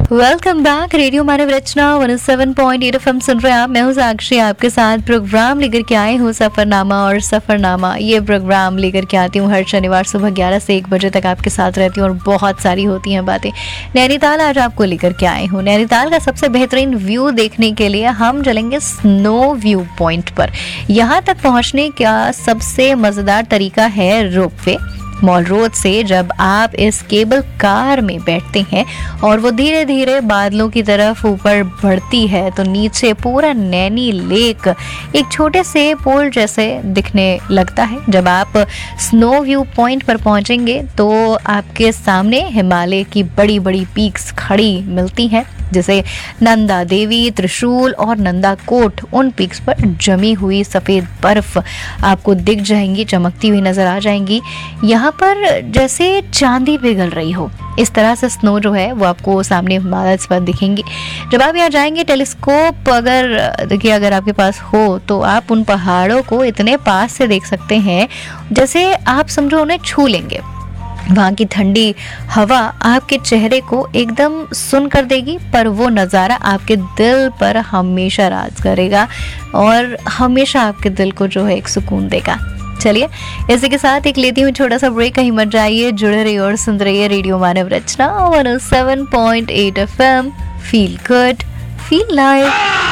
Welcome back. Radio मानव रचना 107.8 FM सुन रहे हैं आप। मैं हूँ साक्षी, आपके साथ प्रोग्राम लेकर के आई हूँ सफरनामा। और सफरनामा ये प्रोग्राम लेकर के आती हूँ हर शनिवार सुबह 11 से 1 बजे तक आपके साथ रहती हूँ और बहुत सारी होती हैं बातें। नैनीताल आज आपको लेकर के आई हूँ। नैनीताल का सबसे बेहतरीन व्यू देखने के लिए हम चलेंगे स्नो व्यू पॉइंट पर। यहाँ तक पहुँचने का सबसे मज़ेदार तरीका है रोपवे। मॉल रोड से जब आप इस केबल कार में बैठते हैं और वो धीरे धीरे बादलों की तरफ ऊपर बढ़ती है तो नीचे पूरा नैनी लेक एक छोटे से पोल जैसे दिखने लगता है। जब आप स्नो व्यू पॉइंट पर पहुंचेंगे तो आपके सामने हिमालय की बड़ी बड़ी पीक्स खड़ी मिलती हैं, जैसे नंदा देवी, त्रिशूल और नंदा कोट। उन पीक्स पर जमी हुई सफ़ेद बर्फ आपको दिख जाएंगी, चमकती हुई नज़र आ जाएंगी, यहाँ पर जैसे चांदी पिघल रही हो। इस तरह से स्नो जो है वो आपको सामने हिमालय पर दिखेंगी। जब आप यहाँ जाएंगे टेलीस्कोप अगर आपके पास हो तो आप उन पहाड़ों को इतने पास से देख सकते हैं जैसे आप समझो उन्हें छू लेंगे। वहाँ की ठंडी हवा आपके चेहरे को एकदम सुन कर देगी, पर वो नज़ारा आपके दिल पर हमेशा राज करेगा और हमेशा आपके दिल को जो है एक सुकून देगा। चलिए इसी के साथ एक लेती हूँ छोटा सा ब्रेक। कहीं मत जाइए, जुड़े रहिए और सुन रहिए रेडियो मानव रचना 107.8 FM। Feel good, feel live.